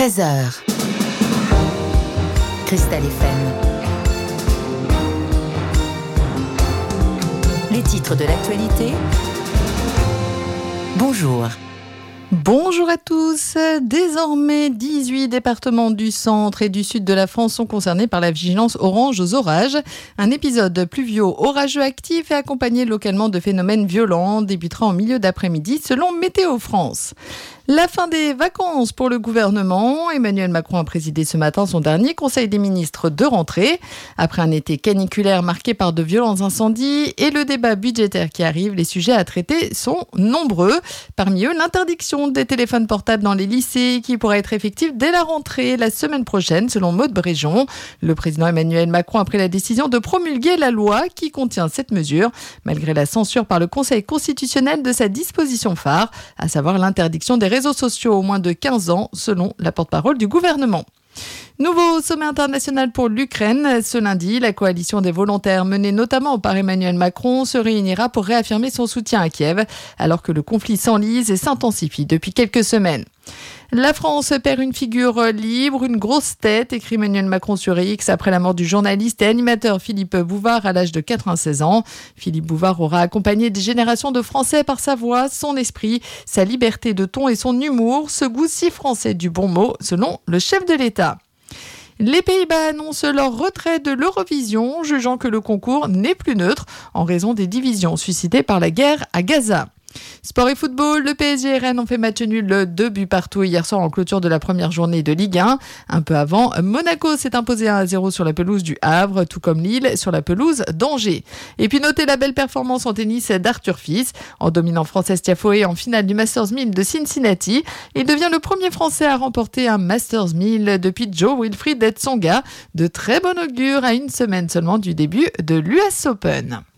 13h. Cristal FM. Les titres de l'actualité. Bonjour. Bonjour à tous. Désormais, 18 départements du centre et du sud de la France sont concernés par la vigilance orange aux orages. Un épisode pluvio-orageux actif et accompagné localement de phénomènes violents débutera en milieu d'après-midi selon Météo France. La fin des vacances pour le gouvernement. Emmanuel Macron a présidé ce matin son dernier conseil des ministres de rentrée. Après un été caniculaire marqué par de violents incendies et le débat budgétaire qui arrive, les sujets à traiter sont nombreux. Parmi eux, l'interdiction des téléphones portables dans les lycées qui pourra être effective dès la rentrée la semaine prochaine, selon Maud Bréjon. Le président Emmanuel Macron a pris la décision de promulguer la loi qui contient cette mesure, malgré la censure par le Conseil constitutionnel de sa disposition phare, à savoir l'interdiction des réseaux sociaux aux moins de 15 ans, selon la porte-parole du gouvernement. Nouveau sommet international pour l'Ukraine. Ce lundi, la coalition des volontaires menée notamment par Emmanuel Macron se réunira pour réaffirmer son soutien à Kiev, alors que le conflit s'enlise et s'intensifie depuis quelques semaines. La France perd une figure libre, une grosse tête, écrit Emmanuel Macron sur X après la mort du journaliste et animateur Philippe Bouvard à l'âge de 96 ans. Philippe Bouvard aura accompagné des générations de Français par sa voix, son esprit, sa liberté de ton et son humour, ce goût si français du bon mot, selon le chef de l'État. Les Pays-Bas annoncent leur retrait de l'Eurovision, jugeant que le concours n'est plus neutre en raison des divisions suscitées par la guerre à Gaza. Sport et football, le PSG et Rennes ont fait match nul 2 buts partout hier soir en clôture de la première journée de Ligue 1. Un peu avant, Monaco s'est imposé 1-0 sur la pelouse du Havre, tout comme Lille sur la pelouse d'Angers. Et puis notez la belle performance en tennis d'Arthur Fils. En dominant Frances Tiafoe en finale du Masters 1000 de Cincinnati, il devient le premier Français à remporter un Masters 1000 depuis Jo-Wilfried Tsonga. De très bon augure à une semaine seulement du début de l'US Open.